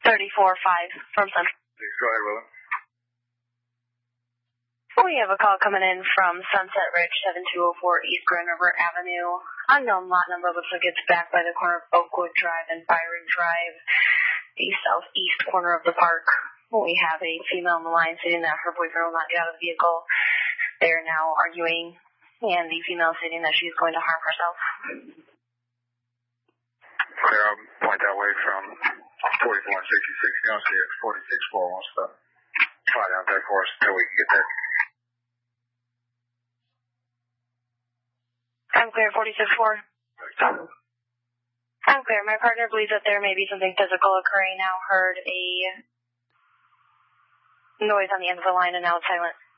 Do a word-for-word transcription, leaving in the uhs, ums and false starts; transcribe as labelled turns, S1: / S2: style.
S1: thirty-four five from Sunset.
S2: Go ahead, Willow.
S1: We have a call coming in from Sunset Ridge, seven two zero four East Grand River Avenue. Unknown lot number, looks like it's back by the corner of Oakwood Drive and Byron Drive, the southeast corner of the park. We have a female on the line stating that her boyfriend will not get out of the vehicle. They are now arguing, and the female stating that she's going to harm herself.
S2: Okay, I'll point that way from forty-four and sixty-six. You don't see it. forty-six four wants to fly down there for us until we can get there.
S1: I'm clear, forty-six four. I'm clear. My partner believes that there may be something physical occurring now. Heard a noise on the end of the line and now it's silent.